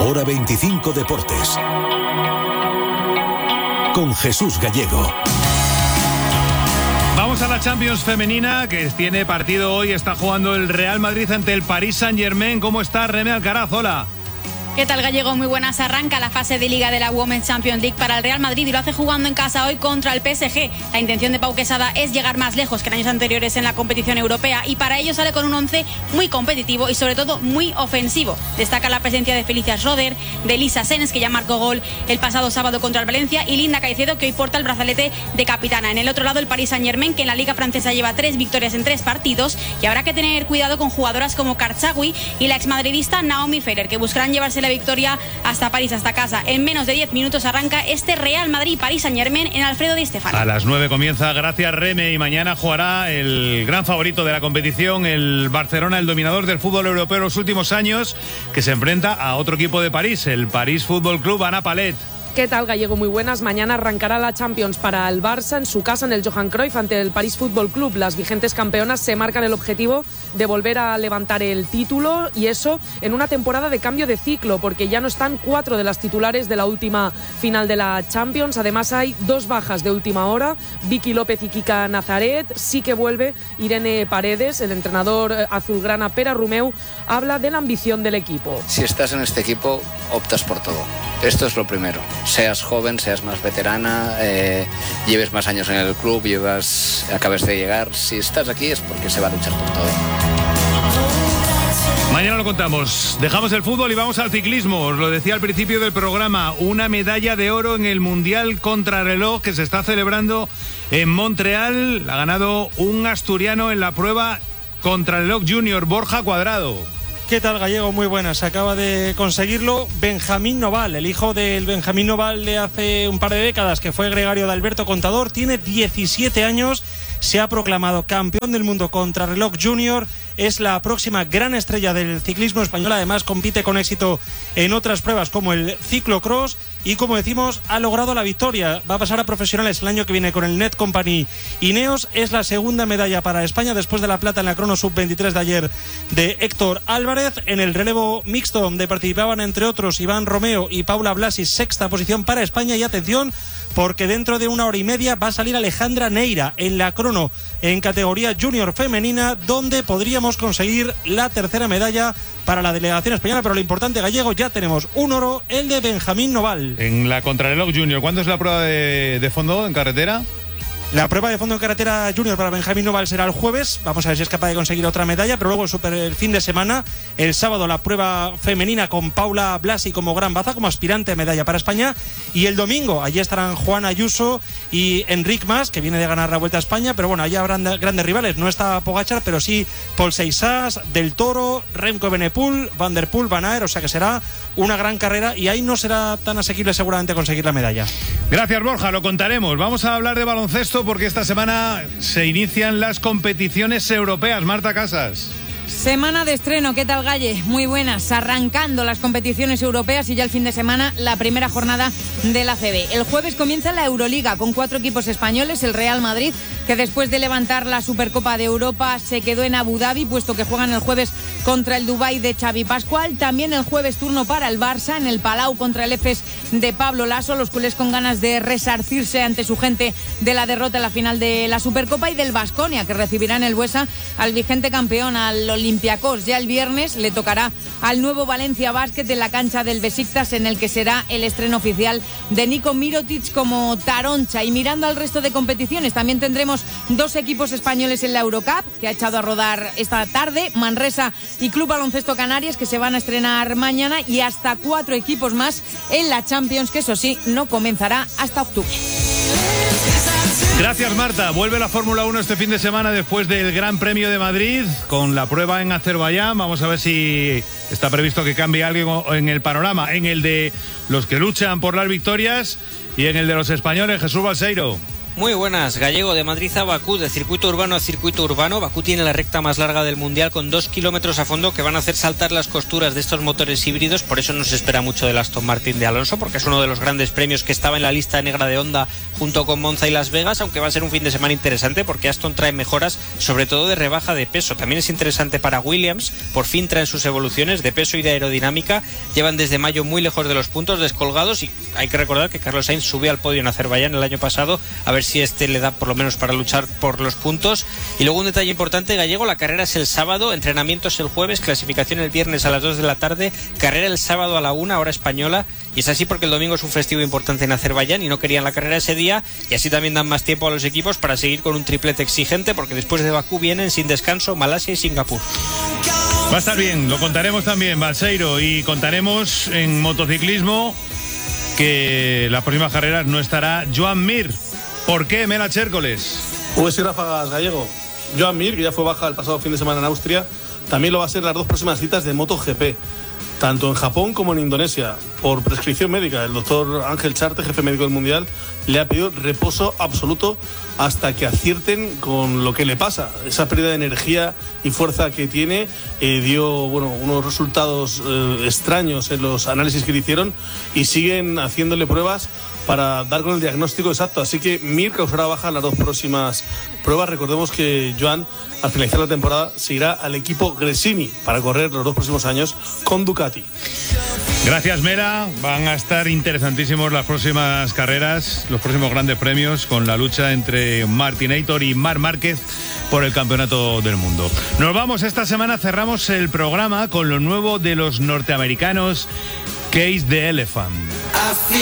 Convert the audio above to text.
Hora 25 Deportes. Con Jesús Gallego. Vamos a la Champions femenina, que tiene partido hoy. Está jugando el Real Madrid ante el Paris Saint-Germain. ¿Cómo está Reme Alcaraz? Hola. ¿Qué tal, Gallego? Muy buenas. Arranca la fase de Liga de la Women's Champions League para el Real Madrid y lo hace jugando en casa hoy contra el PSG. La intención de Pau Quesada es llegar más lejos que en años anteriores en la competición europea y para ello sale con un 11 muy competitivo y sobre todo muy ofensivo. Destaca la presencia de Felicia Schroeder, de Lisa Sens, que ya marcó gol el pasado sábado contra el Valencia, y Linda Caicedo, que hoy porta el brazalete de capitana. En el otro lado, el Paris Saint-Germain, que en la Liga francesa lleva 3 victorias en 3 partidos, y habrá que tener cuidado con jugadoras como Karchaoui y la exmadridista Naomi Ferrer, que buscarán llevarse la victoria hasta París, hasta casa. En menos de 10 minutos arranca este Real Madrid-Paris Saint-Germain en Alfredo Di Stéfano. A las 9 comienza, gracias Reme, y mañana jugará el gran favorito de la competición, el Barcelona, el dominador del fútbol europeo en los últimos años, que se enfrenta a otro equipo de París, el París Fútbol Club. Ana Palet. ¿Qué tal, Gallego? Muy buenas. Mañana arrancará la Champions para el Barça en su casa en el Johan Cruyff ante el París Fútbol Club. Las vigentes campeonas se marcan el objetivo de volver a levantar el título, y eso en una temporada de cambio de ciclo, porque ya no están 4 de las titulares de la última final de la Champions. Además hay 2 bajas de última hora, Vicky López y Kika Nazaret. Sí que vuelve Irene Paredes. El entrenador azulgrana Pere Romeu habla de la ambición del equipo. Si estás en este equipo, optas por todo. Esto es lo primero. Seas joven, seas más veterana, lleves más años en el club, acabes de llegar. Si estás aquí es porque se va a luchar por todo. Mañana lo contamos. Dejamos el fútbol y vamos al ciclismo. Os lo decía al principio del programa, una medalla de oro en el Mundial Contrarreloj que se está celebrando en Montreal. Ha ganado un asturiano en la prueba Contrarreloj Junior, Borja Cuadrado. ¿Qué tal, Gallego? Muy buenas. Se acaba de conseguirlo Benjamín Noval, el hijo del Benjamín Noval de hace un par de décadas, que fue gregario de Alberto Contador. Tiene 17 años, se ha proclamado campeón del mundo Contrarreloj Junior. Es la próxima gran estrella del ciclismo español. Además, compite con éxito en otras pruebas como el ciclocross y, como decimos, ha logrado la victoria. Va a pasar a profesionales el año que viene con el Net Company Ineos. Es la segunda medalla para España después de la plata en la crono sub-23 de ayer de Héctor Álvarez. En el relevo mixto, donde participaban entre otros Iván Romeo y Paula Blasi, sexta posición para España. Y atención, porque dentro de 1 hora y media va a salir Alejandra Neira en la crono en categoría junior femenina, donde podríamos conseguir la tercera medalla para la delegación española. Pero lo importante, Gallego, ya tenemos un oro, el de Benjamín Noval. En la Contrarreloj Junior, ¿cuándo es la prueba de fondo en carretera? La prueba de fondo en carretera junior para Benjamín Noval será el jueves. Vamos a ver si es capaz de conseguir otra medalla. Pero luego el fin de semana, el sábado, la prueba femenina con Paula Blasi como gran baza, como aspirante a medalla para España. Y el domingo, allí estarán Juan Ayuso y Enric Mas, que viene de ganar la Vuelta a España. Pero bueno, allí habrán grandes rivales. No está Pogačar, pero sí Paul Seixas, Del Toro, Remco Evenepoel, Van der Poel, Van Aert. O sea que será una gran carrera y ahí no será tan asequible seguramente conseguir la medalla. Gracias, Borja, lo contaremos. Vamos a hablar de baloncesto porque esta semana se inician las competiciones europeas. Marta Casas. Semana de estreno, ¿qué tal, Galle? Muy buenas, arrancando las competiciones europeas y ya el fin de semana la primera jornada de la ACB. El jueves comienza la Euroliga con 4 equipos españoles, el Real Madrid, que después de levantar la Supercopa de Europa se quedó en Abu Dhabi, puesto que juegan el jueves contra el Dubái de Xavi Pascual. También el jueves turno para el Barça en el Palau contra el Efes de Pablo Lasso, los culés con ganas de resarcirse ante su gente de la derrota en la final de la Supercopa, y del Baskonia, que recibirá en el Buesa al vigente campeón, al Olympiacos. Ya el viernes le tocará al nuevo Valencia Basket en la cancha del Besiktas, en el que será el estreno oficial de Nico Mirotic como Taroncha. Y mirando al resto de competiciones, también tendremos 2 equipos españoles en la Eurocup, que ha echado a rodar esta tarde, Manresa y Club Baloncesto Canarias, que se van a estrenar mañana, y hasta 4 equipos más en la Champions, que eso sí, no comenzará hasta octubre. Gracias, Marta. Vuelve la Fórmula 1 este fin de semana después del Gran Premio de Madrid con la prueba en Azerbaiyán. Vamos a ver si está previsto que cambie algo en el panorama, en el de los que luchan por las victorias y en el de los españoles. Jesús Balseiro. Muy buenas, Gallego, de Madrid a Bakú, de circuito urbano a circuito urbano. Bakú tiene la recta más larga del mundial con 2 kilómetros a fondo que van a hacer saltar las costuras de estos motores híbridos. Por eso no se espera mucho del Aston Martin de Alonso, porque es uno de los grandes premios que estaba en la lista negra de Honda junto con Monza y Las Vegas, aunque va a ser un fin de semana interesante porque Aston trae mejoras, sobre todo de rebaja de peso. También es interesante para Williams, por fin traen sus evoluciones de peso y de aerodinámica. Llevan desde mayo muy lejos de los puntos, descolgados, y hay que recordar que Carlos Sainz subió al podio en Azerbaiyán el año pasado, a ver si este le da por lo menos para luchar por los puntos. Y luego un detalle importante, Gallego, la carrera es el sábado, entrenamientos el jueves, clasificación el viernes a las 2 de la tarde, carrera el sábado a la 1, hora española, y es así porque el domingo es un festivo importante en Azerbaiyán y no querían la carrera ese día, y así también dan más tiempo a los equipos para seguir con un triplete exigente, porque después de Bakú vienen sin descanso Malasia y Singapur. Va a estar bien, lo contaremos también, Balseiro, y contaremos en motociclismo que las próximas carreras no estará Joan Mir. ¿Por qué, Mela Chércoles? Pues sí, ráfagas, Gallego. Joan Mir, que ya fue baja el pasado fin de semana en Austria, también lo va a ser las 2 próximas citas de MotoGP, tanto en Japón como en Indonesia. Por prescripción médica, el doctor Ángel Charte, jefe médico del Mundial, le ha pedido reposo absoluto hasta que acierten con lo que le pasa. Esa pérdida de energía y fuerza que tiene dio unos resultados extraños en los análisis que le hicieron, y siguen haciéndole pruebas para dar con el diagnóstico exacto. Así que Mir causará baja en las 2 próximas pruebas. Recordemos que Joan, al finalizar la temporada, se irá al equipo Gresini para correr los 2 próximos años con Ducati. Gracias, Mela. Van a estar interesantísimos las próximas carreras, los próximos grandes premios, con la lucha entre Martinator y Marc Márquez por el campeonato del mundo. Nos vamos, esta semana cerramos el programa con lo nuevo de los norteamericanos Cage the Elephant.